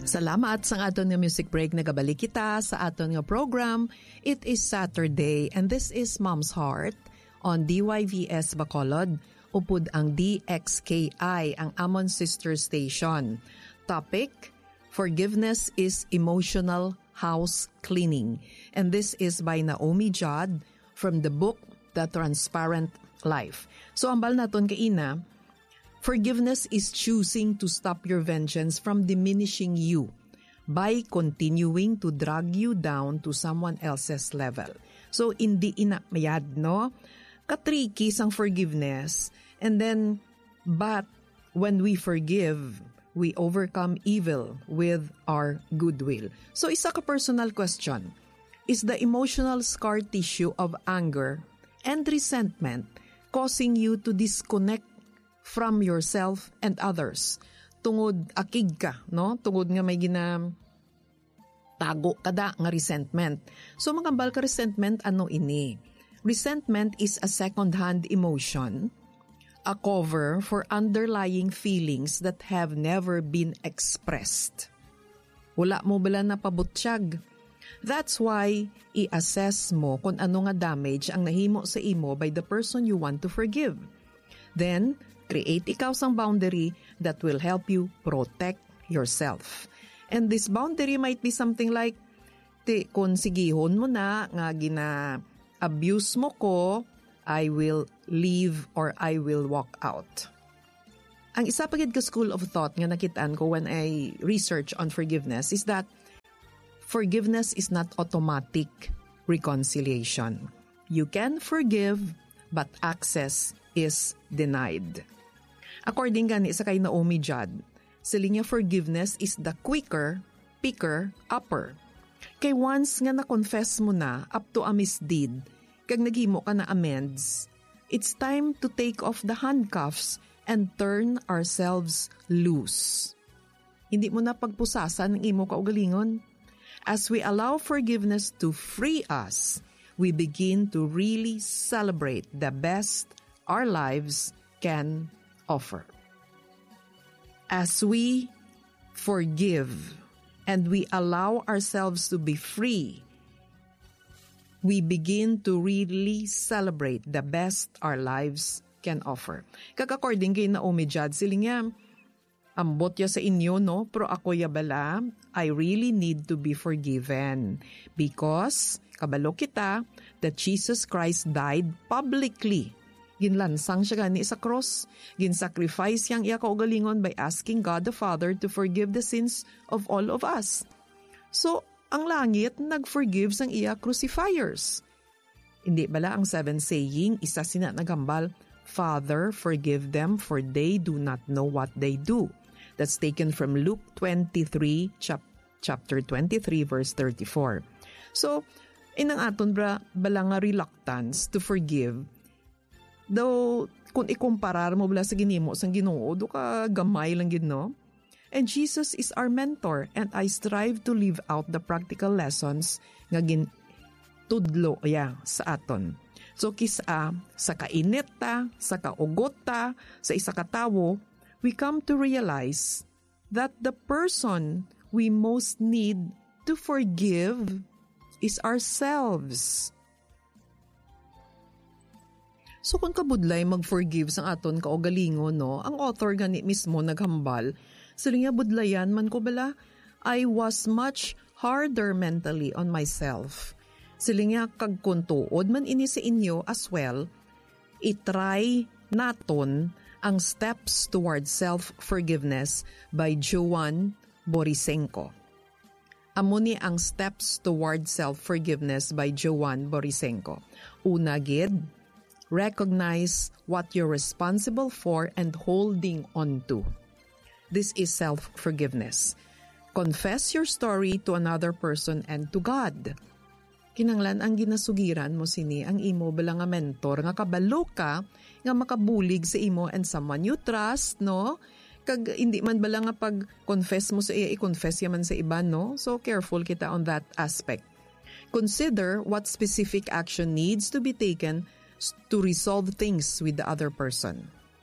Salamat sa aton nga music break. Nagabalik kita sa aton nga program. It is Saturday and this is Mom's Heart on DYVS Bacolod. Upod ang DXKI, ang Amon Sister Station. Topic, Forgiveness is Emotional House Cleaning. And this is by Naomi Judd from the book The Transparent Life. So ambal naton kaina, forgiveness is choosing to stop your vengeance from diminishing you by continuing to drag you down to someone else's level. So, hindi inamayad, no? Katricky sang forgiveness. And then, but when we forgive, we overcome evil with our goodwill. So, isa ka personal question. Is the emotional scar tissue of anger and resentment causing you to disconnect from yourself and others? Tungod akig ka, no? Tungod nga may tago kada nga resentment. So magambal ka resentment, ano ini? Resentment is a second-hand emotion, a cover for underlying feelings that have never been expressed. Wala mo bala na pabutsyag. That's why i-assess mo kung ano nga damage ang nahimo sa imo by the person you want to forgive. Then, create ikaw sang boundary that will help you protect yourself. And this boundary might be something like, kung sigihon mo na nga gina-abuse mo ko, I will leave or I will walk out. Ang isa pagid ka school of thought nga nakitaan ko when I research on forgiveness is that forgiveness is not automatic reconciliation. You can forgive, but access is denied. According gani sa kay Naomi Judd, sila niya forgiveness is the quicker, picker, upper. Kay once nga na-confess mo na up to a misdeed, kag naghimo ka na amends, it's time to take off the handcuffs and turn ourselves loose. Hindi mo na pagpusasan ng imo kaugalingon. As we allow forgiveness to free us, we begin to really celebrate the best our lives can offer. As we forgive and we allow ourselves to be free, we begin to really celebrate the best our lives can offer. Kag-according kay Naomi Judd, sila nga, ambot ya sa inyo, no? Pero ako ya bala, I really need to be forgiven. Because, kabalo kita, that Jesus Christ died publicly. Ginlansang siya gani sa cross. Ginsacrifice yang iya kaugalingon by asking God the Father to forgive the sins of all of us. So, ang langit nag-forgive sang iya crucifiers. Hindi bala ang 7 saying, isa sina nagambal, Father, forgive them for they do not know what they do. That's taken from Luke 23, chapter 23, verse 34. So, inang aton bala nga reluctance to forgive. Though, kung ikumparar mo bala sa ginimo sang Ginoo, do ka gamay lang gid, no? And Jesus is our mentor and I strive to live out the practical lessons nga tudlo sa aton. So kisa sa kainit ta, sa kaugot ta, sa isa ka tawo, we come to realize that the person we most need to forgive is ourselves. So kung kabudlay mag-forgive sang aton kaugalingon, no, ang author gani mismo naghambal, sila nga budlayan man ko bala, I was much harder mentally on myself. Sila nga kagkuntuod man ini sa inyo as well, itry naton ang Steps Towards Self-Forgiveness by Joan Borisenko. Amo ni ang Steps Towards Self-Forgiveness by Joan Borisenko. Una gid, recognize what you're responsible for and holding on to. This is self-forgiveness. Confess your story to another person and to God. Kinanglan ang ginasugiran mo sini ang imo bala nga mentor nga kabalo ka nga makabulig sa imo and someone you trust, no? Kag hindi man bala nga pag-confess mo sa iya, i-confess yaman sa iba, no? So careful kita on that aspect. Consider what specific action needs to be taken to resolve things with the other person.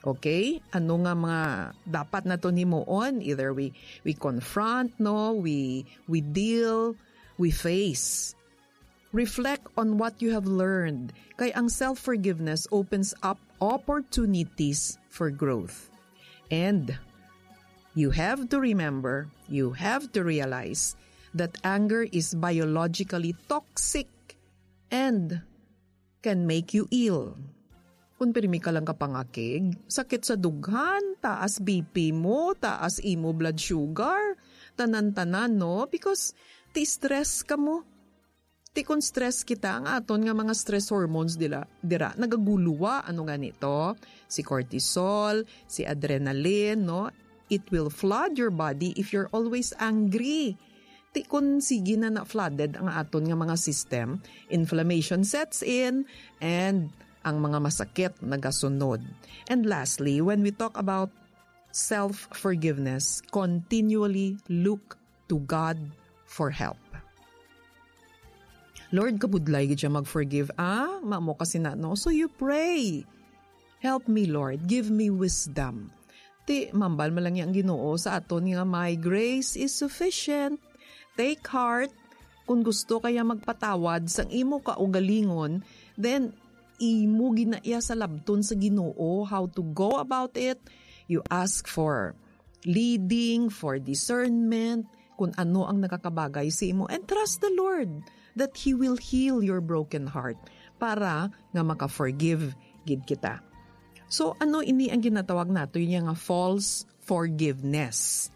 Okay? Ano nga mga dapat na to himuon? Either we confront, no? We deal, we face. Reflect on what you have learned. Kay ang self-forgiveness opens up opportunities for growth. And you have to remember, you have to realize that anger is biologically toxic and can make you ill. Kung pirmi ka lang kapangakig, sakit sa dughan, taas BP mo, taas imo blood sugar, tanan-tanan, no? Because ti stress ka mo. Ti kung stress kita, ang aton nga mga stress hormones dira nagaguluwa, ano nga nito? Si cortisol, si adrenaline, no? It will flood your body if you're always angry. Ti kung sige na flooded ang aton nga mga system, inflammation sets in, and ang mga masakit nagasunod. And lastly, when we talk about self-forgiveness, continually look to God for help. Lord, kabudlay gid siya mag-forgive. Mamo kasi na, no? So you pray. Help me, Lord. Give me wisdom. Ti, mambal mo lang yung Ginoo sa aton nga, my grace is sufficient. Take heart. Kung gusto kaya magpatawad sang imo kaugalingon, then imo ginaiya sa labton sa Ginoo how to go about it. You ask for leading, for discernment, kung ano ang nakakabagay sa imo, and trust the Lord that He will heal your broken heart para nga maka-forgive gid kita. So ano ini ang ginatawag nato yung nga false forgiveness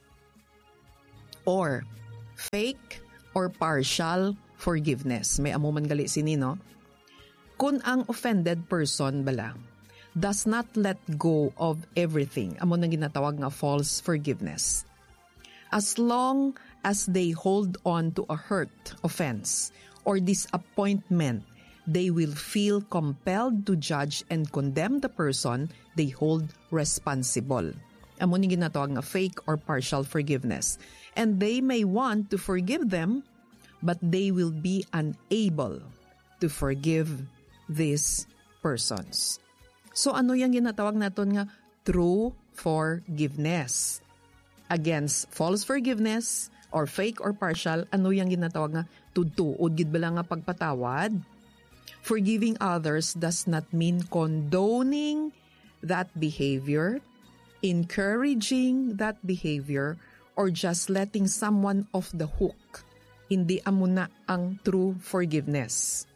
or fake or partial forgiveness. May amo man gali sini, no? Kung ang offended person bala does not let go of everything, amo nang ginatawag nga false forgiveness. As long as they hold on to a hurt, offense, or disappointment, they will feel compelled to judge and condemn the person they hold responsible. Amo nang ginatawag nga fake or partial forgiveness. And they may want to forgive them, but they will be unable to forgive these persons. So ano yung ginatawag natin nga true forgiveness? Against false forgiveness or fake or partial, ano yung ginatawag nga tutuod gid bala nga pagpatawad? Forgiving others does not mean condoning that behavior, encouraging that behavior, or just letting someone off the hook. Hindi amo na ang true forgiveness.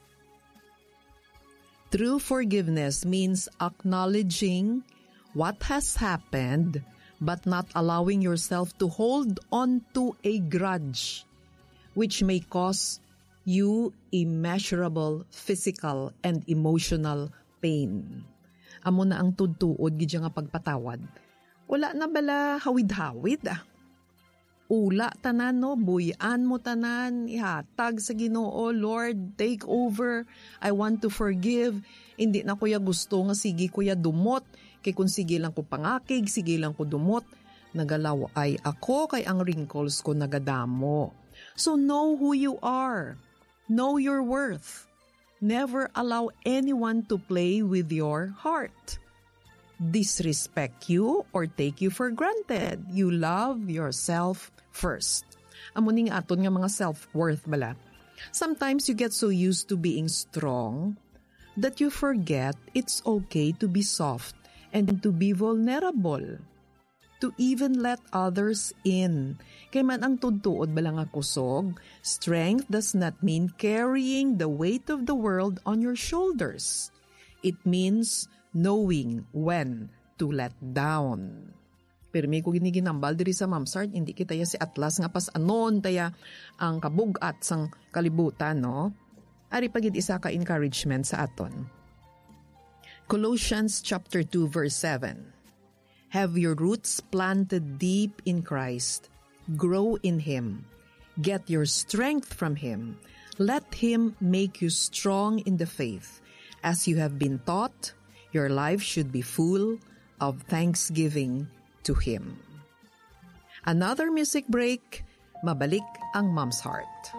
True forgiveness means acknowledging what has happened but not allowing yourself to hold on to a grudge which may cause you immeasurable physical and emotional pain. Amo na ang tudtuod gid nga pagpatawad. Wala na bala hawid-hawid Ula tanan, no? Buyan mo tanan, ihatag sa Ginoo, Lord, take over. I want to forgive. Hindi na kuya gusto nga sige kuya dumot. Kay kung sige lang ko pangakig, sige lang ko dumot. Nagalaw ay ako kay ang wrinkles ko nagadamo. So know who you are. Know your worth. Never allow anyone to play with your heart. Disrespect you or take you for granted. You love yourself first. Amuning aton nga mga self-worth bala. Sometimes you get so used to being strong that you forget it's okay to be soft and to be vulnerable. To even let others in. Kay man ang tudtuod bala nga kusog, strength does not mean carrying the weight of the world on your shoulders. It means knowing when to let down. Pero may ko giniginambal diri sa Mamsart, hindi kita ya si Atlas nga pas anon taya ang kabugat sang kalibutan, no? Ari pagid isa ka encouragement sa aton. Colossians chapter 2 verse 7. Have your roots planted deep in Christ. Grow in Him. Get your strength from Him. Let Him make you strong in the faith. As you have been taught, your life should be full of thanksgiving to Him. Another music break, mabalik ang Mom's Heart.